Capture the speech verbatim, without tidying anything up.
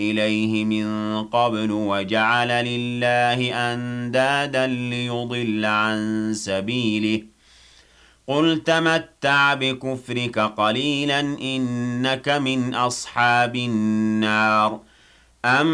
إليه من قبل وجعل لله أندادا ليضل عن سبيله قل تمتع بكفرك قليلا إنك من أصحاب النار أم